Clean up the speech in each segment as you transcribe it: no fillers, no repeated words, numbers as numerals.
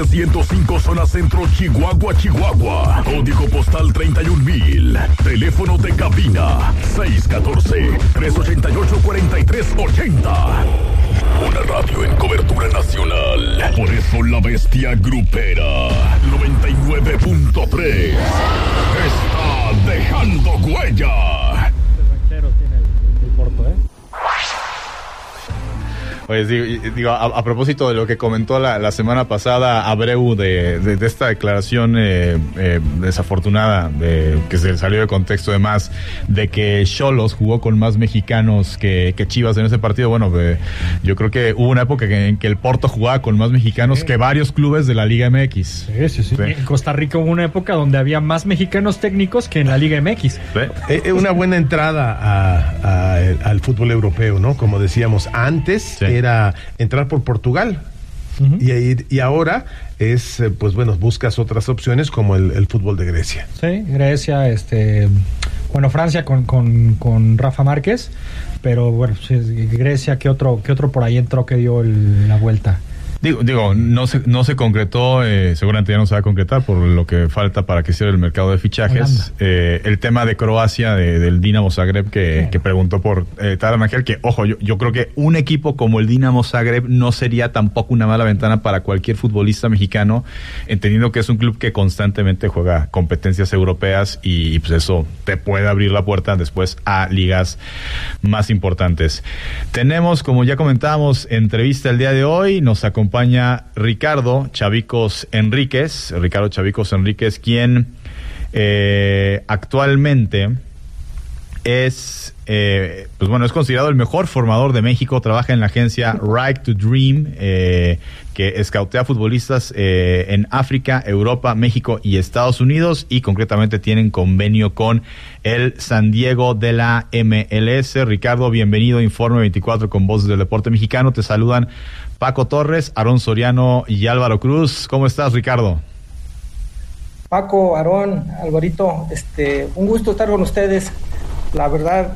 705 zona centro, Chihuahua, Chihuahua. Código postal 31,000. Teléfono de cabina 614-388-4380. Una radio en cobertura nacional. Por eso la bestia grupera 99.3 está dejando huella. El tiene el Porto, Pues digo a propósito de lo que comentó la semana pasada Abreu de esta declaración desafortunada que se salió de contexto, además de que Xolos jugó con más mexicanos que Chivas en ese partido. Bueno, yo creo que hubo una época en que el Porto jugaba con más mexicanos que varios clubes de la Liga MX. Sí. En Costa Rica hubo una época donde había más mexicanos técnicos que en la Liga MX. Una buena entrada al fútbol europeo, ¿no? Como decíamos antes, era entrar por Portugal. Uh-huh. Y ahora es, pues bueno, buscas otras opciones como el fútbol de Grecia. Sí, Grecia, Francia con Rafa Márquez, pero bueno, Grecia, ¿qué otro por ahí entró que dio la vuelta? Digo, no se concretó, seguramente ya no se va a concretar por lo que falta para que cierre el mercado de fichajes. El tema de Croacia, del Dinamo Zagreb, que preguntó por Taran Ángel, que, ojo, yo creo que un equipo como el Dinamo Zagreb no sería tampoco una mala ventana para cualquier futbolista mexicano, entendiendo que es un club que constantemente juega competencias europeas y pues eso te puede abrir la puerta después a ligas más importantes. Tenemos, como ya comentábamos, entrevista el día de hoy, nos acompaña Ricardo Chavicos Enríquez, quien actualmente es es considerado el mejor formador de México. Trabaja en la agencia Right to Dream, que escautea futbolistas en África, Europa, México y Estados Unidos, y concretamente tienen convenio con el San Diego de la MLS. Ricardo, bienvenido a Informe 24 con Voces del Deporte Mexicano. Te saludan Paco Torres, Aarón Soriano y Álvaro Cruz. ¿Cómo estás, Ricardo? Paco, Aarón, Alvarito, un gusto estar con ustedes. La verdad,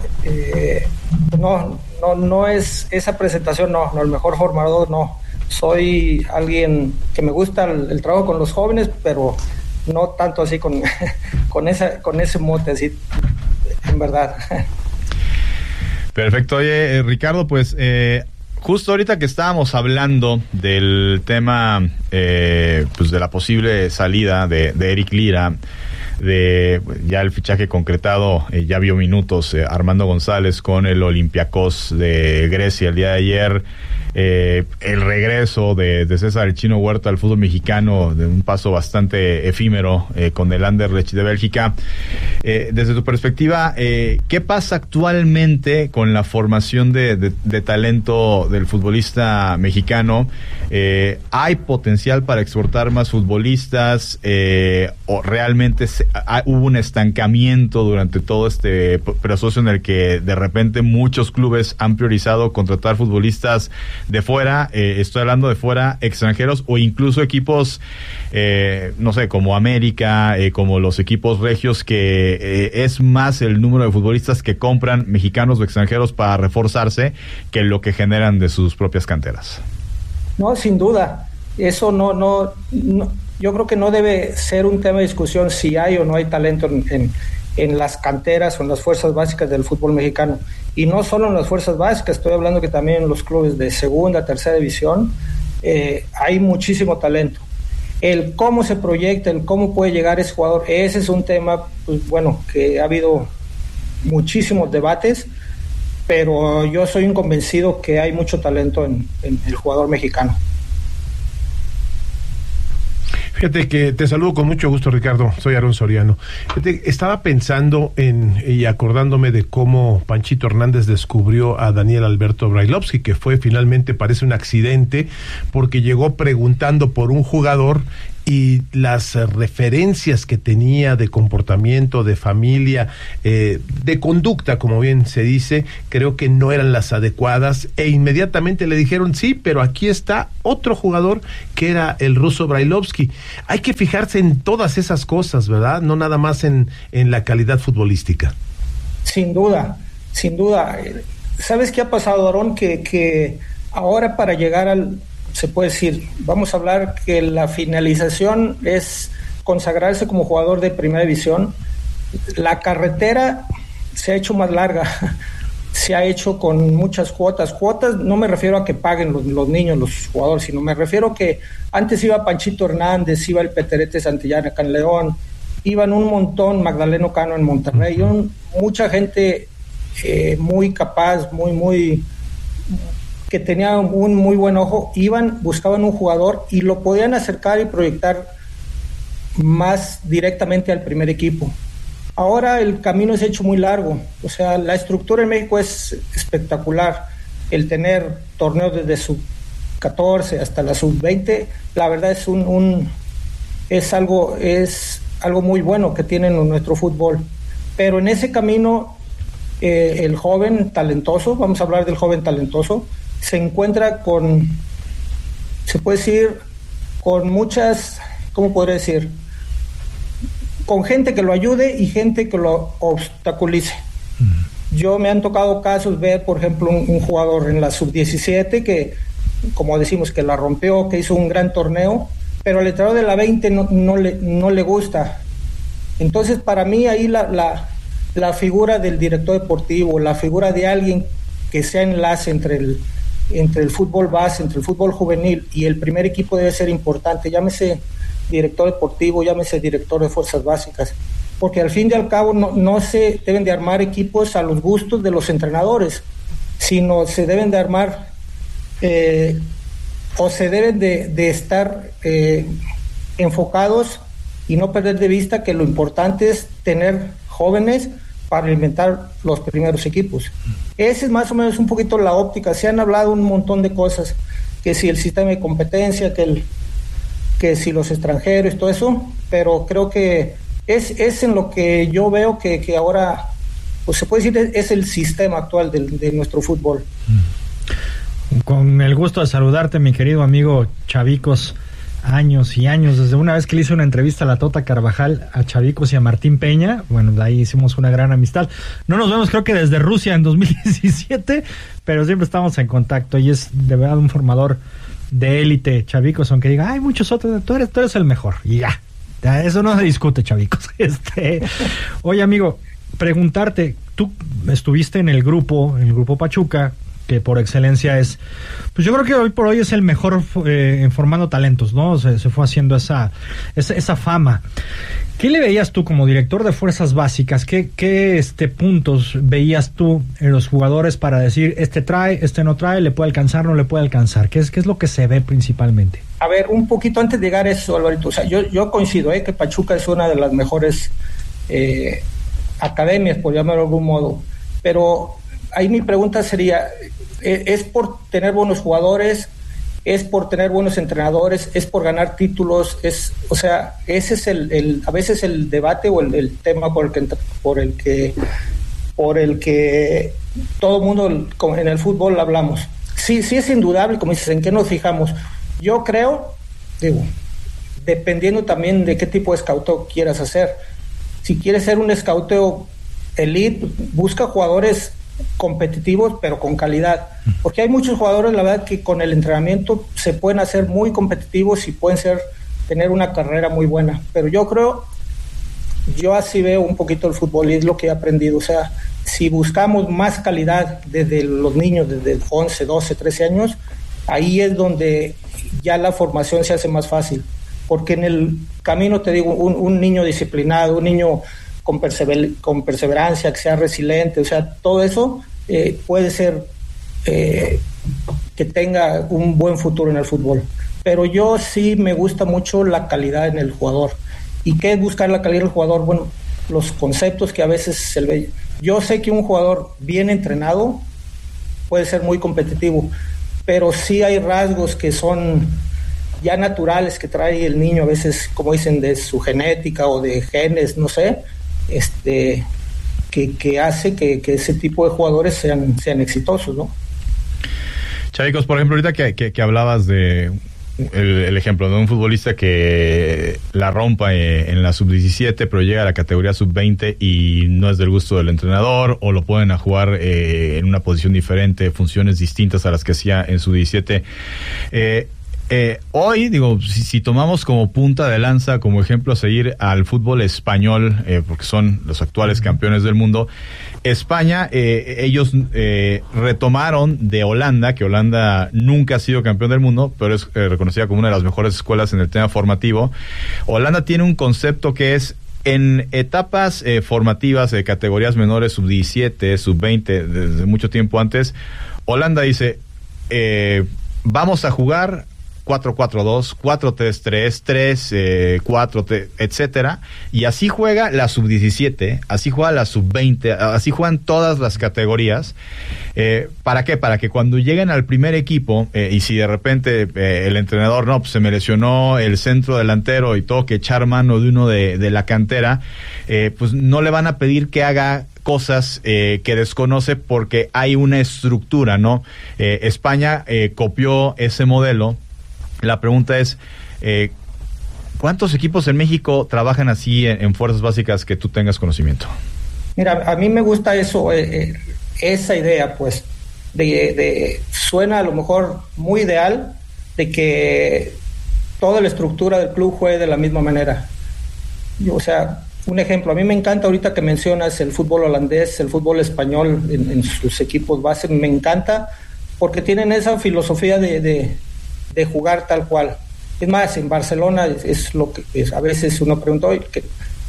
no es esa presentación, no, el mejor formador, no. Soy alguien que me gusta el trabajo con los jóvenes, pero no tanto así con ese mote, así, en verdad. Perfecto. Oye, Ricardo, pues justo ahorita que estábamos hablando del tema de la posible salida de Eric Lira, de ya el fichaje concretado, ya vio minutos Armando González con el Olympiacos de Grecia el día de ayer, el regreso de César el Chino Huerta al fútbol mexicano, de un paso bastante efímero con el Anderlecht de Bélgica. Desde tu perspectiva, ¿qué pasa actualmente con la formación de talento del futbolista mexicano? ¿Hay potencial para exportar más futbolistas o realmente hubo un estancamiento durante todo este proceso en el que de repente muchos clubes han priorizado contratar futbolistas de fuera? Estoy hablando de fuera, extranjeros o incluso equipos como América, como los equipos regios, que es más el número de futbolistas que compran, mexicanos o extranjeros, para reforzarse que lo que generan de sus propias canteras. No, sin duda, eso no, yo creo que no debe ser un tema de discusión si hay o no hay talento en las canteras o en las fuerzas básicas del fútbol mexicano. Y no solo en las fuerzas básicas, estoy hablando que también en los clubes de segunda, tercera división, hay muchísimo talento. El cómo se proyecta, el cómo puede llegar ese jugador, ese es un tema, que ha habido muchísimos debates, pero yo soy un convencido que hay mucho talento en el jugador mexicano. Fíjate que te saludo con mucho gusto, Ricardo. Soy Aarón Soriano. Estaba pensando y acordándome de cómo Panchito Hernández descubrió a Daniel Alberto Brailovsky, que fue finalmente, parece un accidente, porque llegó preguntando por un jugador y las referencias que tenía de comportamiento, de familia, de conducta, como bien se dice, creo que no eran las adecuadas, e inmediatamente le dijeron sí, pero aquí está otro jugador que era el ruso Brailovsky. Hay que fijarse en todas esas cosas, ¿verdad? No nada más en la calidad futbolística. Sin duda. ¿Sabes qué ha pasado, Aarón? Que ahora para llegar al se puede decir, vamos a hablar que la finalización es consagrarse como jugador de primera división. La carretera se ha hecho más larga, se ha hecho con muchas cuotas. Cuotas no me refiero a que paguen los niños, los jugadores, sino me refiero que antes iba Panchito Hernández, iba el Peterete Santillán acá en León, iban un montón, Magdaleno Cano en Monterrey, mucha gente muy capaz, muy que tenía un muy buen ojo, buscaban un jugador y lo podían acercar y proyectar más directamente al primer equipo. Ahora el camino se ha hecho muy largo, o sea, la estructura en México es espectacular. El tener torneos desde sub 14 hasta la sub 20, la verdad es algo muy bueno que tienen en nuestro fútbol. Pero en ese camino el joven talentoso, vamos a hablar del joven talentoso, se encuentra se puede decir, con muchas, ¿cómo podría decir? Con gente que lo ayude y gente que lo obstaculice. Yo me han tocado casos ver, por ejemplo, un jugador en la sub-17 que, como decimos, que la rompió, que hizo un gran torneo, pero al entrenador de la 20 no le gusta. Entonces, para mí ahí la figura del director deportivo, la figura de alguien que sea enlace entre el fútbol base, entre el fútbol juvenil y el primer equipo debe ser importante. Llámese director deportivo, llámese director de fuerzas básicas, porque al fin y al cabo no se deben de armar equipos a los gustos de los entrenadores, sino se deben de armar o se deben de estar enfocados y no perder de vista que lo importante es tener jóvenes para alimentar los primeros equipos. Ese es más o menos un poquito la óptica. Se han hablado un montón de cosas, que si el sistema de competencia, que si los extranjeros, todo eso, pero creo que es en lo que yo veo que ahora, pues se puede decir, es el sistema actual de nuestro fútbol. Con el gusto de saludarte, mi querido amigo Chavicos, años y años, desde una vez que le hice una entrevista a la Tota Carvajal, a Chavicos y a Martín Peña, bueno, de ahí hicimos una gran amistad. No nos vemos creo que desde Rusia en 2017, pero siempre estamos en contacto y es de verdad un formador de élite, Chavicos, aunque diga, hay muchos otros, tú eres el mejor, y ya eso no se discute, Chavicos. Oye, amigo, preguntarte, tú estuviste en el grupo Pachuca, que por excelencia es, pues yo creo que hoy por hoy es el mejor formando talentos, ¿no? Se fue haciendo esa fama. ¿Qué le veías tú como director de fuerzas básicas? ¿Qué puntos veías tú en los jugadores para decir, este trae, este no trae, le puede alcanzar, no le puede alcanzar? ¿Qué es lo que se ve principalmente? A ver, un poquito antes de llegar a eso, Alvarito, o sea, yo coincido, que Pachuca es una de las mejores academias, por llamarlo de algún modo, pero ahí mi pregunta sería, ¿es por tener buenos jugadores? ¿Es por tener buenos entrenadores? ¿Es por ganar títulos? O sea, ese es a veces el debate o el tema por el que todo mundo en el fútbol hablamos. Sí es indudable, como dices, ¿en qué nos fijamos? Yo creo, dependiendo también de qué tipo de escauteo quieras hacer. Si quieres ser un escauteo elite, busca jugadores competitivos pero con calidad, porque hay muchos jugadores, la verdad, que con el entrenamiento se pueden hacer muy competitivos y pueden tener una carrera muy buena, pero yo así veo un poquito el fútbol y es lo que he aprendido. O sea, si buscamos más calidad desde los niños, desde 11, 12, 13 años, ahí es donde ya la formación se hace más fácil, porque en el camino, te digo, un niño disciplinado, un niño con perseverancia, que sea resiliente, o sea, todo eso puede ser que tenga un buen futuro en el fútbol. Pero yo sí me gusta mucho la calidad en el jugador. ¿Y qué es buscar la calidad del jugador? Bueno, los conceptos que a veces se ve. Yo sé que un jugador bien entrenado puede ser muy competitivo, pero sí hay rasgos que son ya naturales que trae el niño, a veces, como dicen, de su genética o de genes, no sé, que hace que ese tipo de jugadores sean exitosos, ¿no? Chavicos, por ejemplo, ahorita que hablabas de el ejemplo de un futbolista que la rompa en la sub-17, pero llega a la categoría sub-20 y no es del gusto del entrenador, o lo ponen a jugar en una posición diferente, funciones distintas a las que hacía en sub-17. Hoy, si tomamos como punta de lanza, como ejemplo a seguir al fútbol español, porque son los actuales campeones del mundo, España, ellos retomaron de Holanda, que Holanda nunca ha sido campeón del mundo, pero es reconocida como una de las mejores escuelas en el tema formativo. Holanda tiene un concepto que es en etapas formativas de categorías menores, sub-17, sub-20, desde mucho tiempo antes. Holanda dice, vamos a jugar 4-4-2, 4-3-3, 3-4, etcétera, y así juega la sub-17, así juega la sub-20, así juegan todas las categorías. ¿Para qué? Para que cuando lleguen al primer equipo, y si de repente el entrenador, pues se me lesionó el centro delantero y tengo que echar mano de uno de la cantera, pues no le van a pedir que haga cosas que desconoce porque hay una estructura, ¿no? España copió ese modelo. La pregunta es, ¿cuántos equipos en México trabajan así en fuerzas básicas que tú tengas conocimiento? Mira, a mí me gusta eso, esa idea, pues, suena a lo mejor muy ideal de que toda la estructura del club juegue de la misma manera. O sea, un ejemplo, a mí me encanta ahorita que mencionas el fútbol holandés, el fútbol español en sus equipos base, me encanta porque tienen esa filosofía de jugar tal cual. Es más, en Barcelona es lo que a veces uno pregunta hoy, que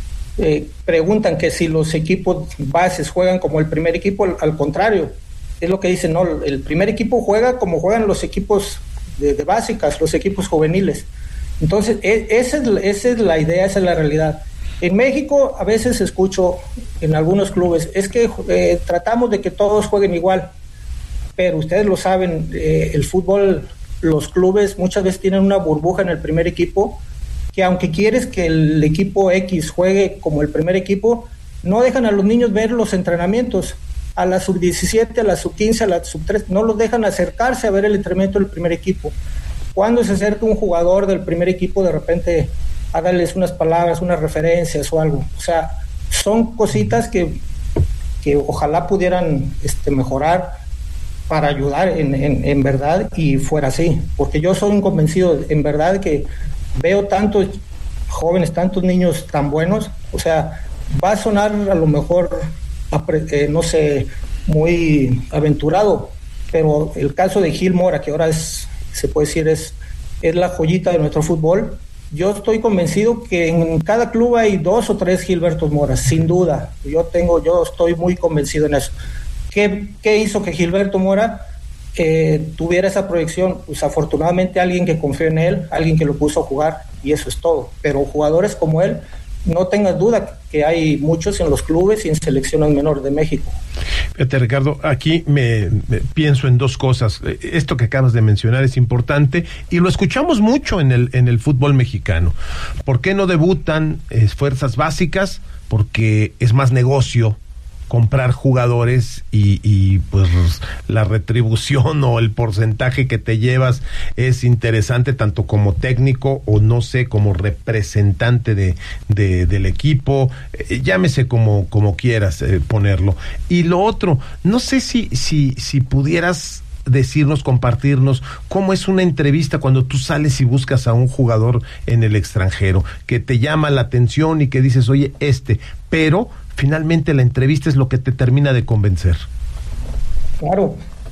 preguntan que si los equipos bases juegan como el primer equipo, al contrario, es lo que dicen, no, el primer equipo juega como juegan los equipos de básicas, los equipos juveniles. Entonces, esa es la idea, esa es la realidad. En México a veces escucho en algunos clubes, es que tratamos de que todos jueguen igual, pero ustedes lo saben, el fútbol, los clubes muchas veces tienen una burbuja en el primer equipo, que aunque quieres que el equipo X juegue como el primer equipo, no dejan a los niños ver los entrenamientos. A la sub-17, a la sub-15, a la sub-3, no los dejan acercarse a ver el entrenamiento del primer equipo. Cuando se acerca un jugador del primer equipo, de repente háganles unas palabras, unas referencias o algo. O sea, son cositas que ojalá pudieran mejorar para ayudar en verdad y fuera así, porque yo soy un convencido en verdad que veo tantos jóvenes, tantos niños tan buenos. O sea, va a sonar a lo mejor no sé, muy aventurado, pero el caso de Gil Mora, que ahora se puede decir es la joyita de nuestro fútbol, yo estoy convencido que en cada club hay 2 o 3 Gilbertos Moras, sin duda. Yo estoy muy convencido en eso. ¿Qué hizo que Gilberto Mora tuviera esa proyección? Pues afortunadamente alguien que confió en él, alguien que lo puso a jugar, y eso es todo. Pero jugadores como él, no tengas duda que hay muchos en los clubes y en selecciones menores de México. Fíjate, Ricardo, aquí me pienso en dos cosas. Esto que acabas de mencionar es importante y lo escuchamos mucho en el fútbol mexicano. ¿Por qué no debutan fuerzas básicas? Porque es más negocio comprar jugadores y pues la retribución o el porcentaje que te llevas es interesante tanto como técnico o no sé, como representante del equipo, llámese como quieras ponerlo. Y lo otro, no sé si pudieras decirnos, compartirnos cómo es una entrevista cuando tú sales y buscas a un jugador en el extranjero, que te llama la atención y que dices, oye, pero finalmente la entrevista es lo que te termina de convencer. Claro,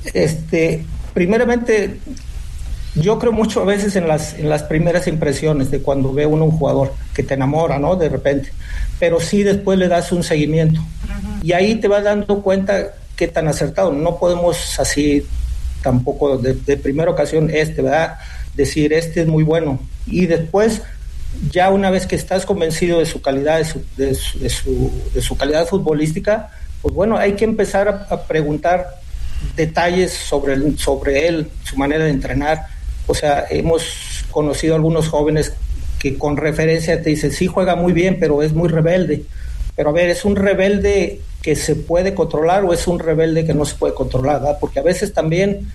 primeramente, yo creo mucho a veces en las primeras impresiones de cuando ve uno un jugador que te enamora, ¿no? De repente, pero sí después le das un seguimiento. Uh-huh. Y ahí te vas dando cuenta qué tan acertado. No podemos así tampoco de primera ocasión ¿verdad? Decir es muy bueno. Y después, ya una vez que estás convencido de su calidad, de su calidad futbolística, pues bueno, hay que empezar a preguntar detalles sobre él, su manera de entrenar. O sea, hemos conocido algunos jóvenes que con referencia te dicen, sí juega muy bien, pero es muy rebelde. Pero a ver, ¿es un rebelde que se puede controlar o es un rebelde que no se puede controlar? ¿verdad? Porque a veces también,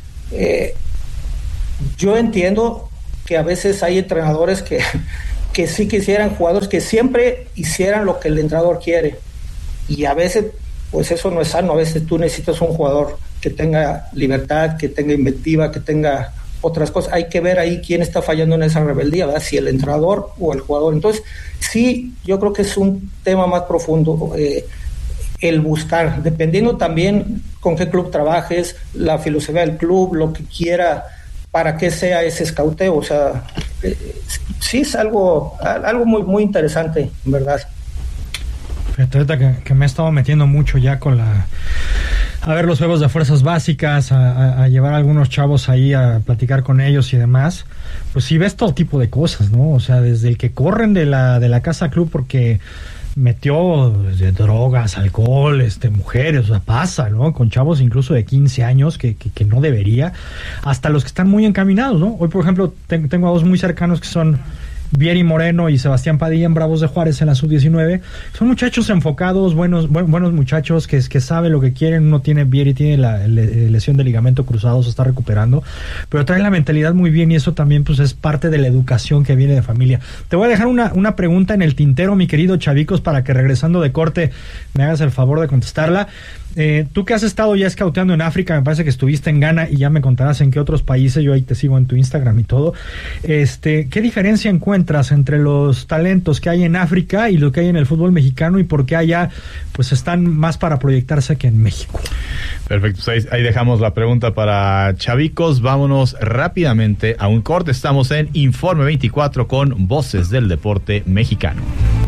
yo entiendo que a veces hay entrenadores que sí quisieran jugadores que siempre hicieran lo que el entrenador quiere, y a veces pues eso no es sano. A veces tú necesitas un jugador que tenga libertad, que tenga inventiva, que tenga otras cosas. Hay que ver ahí quién está fallando en esa rebeldía, ¿verdad? Si el entrenador o el jugador. Entonces, sí, yo creo que es un tema más profundo, el buscar, dependiendo también con qué club trabajes, la filosofía del club, lo que quiera, para que sea ese escauteo. O sea, sí es algo muy, muy interesante, en verdad. Que me he estado metiendo mucho ya con a ver los juegos de fuerzas básicas, a llevar a algunos chavos ahí a platicar con ellos y demás, pues sí ves todo tipo de cosas, ¿no? O sea, desde el que corren de la casa club porque metió drogas, alcohol, mujeres, o sea, pasa, ¿no? Con chavos incluso de 15 años que no debería, hasta los que están muy encaminados, ¿no? Hoy, por ejemplo, tengo a dos muy cercanos que son Vieri Moreno y Sebastián Padilla en Bravos de Juárez en la sub-19. Son muchachos enfocados, buenos muchachos que saben lo que quieren. Vieri tiene la lesión de ligamento cruzado, se está recuperando, pero trae la mentalidad muy bien y eso también pues es parte de la educación que viene de familia. Te voy a dejar una pregunta en el tintero, mi querido Chavicos, para que regresando de corte me hagas el favor de contestarla. Tú que has estado ya scouteando en África, me parece que estuviste en Ghana y ya me contarás en qué otros países, yo ahí te sigo en tu Instagram y todo. ¿Qué diferencia encuentras entre los talentos que hay en África y lo que hay en el fútbol mexicano y por qué allá pues están más para proyectarse que en México? Perfecto, ahí dejamos la pregunta para Chavicos. Vámonos rápidamente a un corte. Estamos en Informe 24 con Voces del Deporte Mexicano.